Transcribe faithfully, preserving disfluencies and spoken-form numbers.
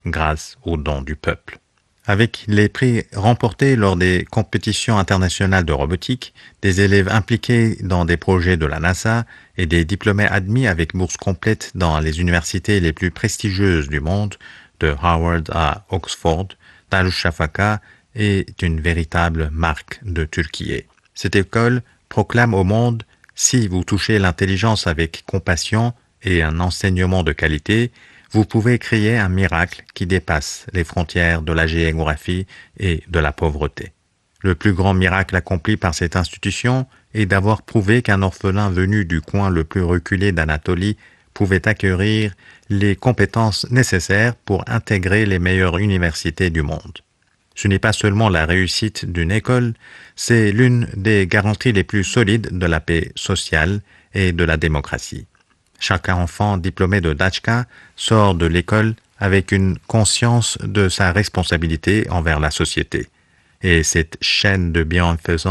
grâce aux dons du peuple. Avec les prix remportés lors des compétitions internationales de robotique, des élèves impliqués dans des projets de la NASA et des diplômés admis avec bourse complète dans les universités les plus prestigieuses du monde, de Harvard à Oxford, Darüşşafaka est une véritable marque de Turquie. Cette école proclame au monde: si vous touchez l'intelligence avec compassion et un enseignement de qualité, vous pouvez créer un miracle qui dépasse les frontières de la géographie et de la pauvreté. Le plus grand miracle accompli par cette institution est d'avoir prouvé qu'un orphelin venu du coin le plus reculé d'Anatolie pouvait acquérir les compétences nécessaires pour intégrer les meilleures universités du monde. Ce n'est pas seulement la réussite d'une école, c'est l'une des garanties les plus solides de la paix sociale et de la démocratie. Chaque enfant diplômé de Dachka sort de l'école avec une conscience de sa responsabilité envers la société. Et cette chaîne de bienfaisance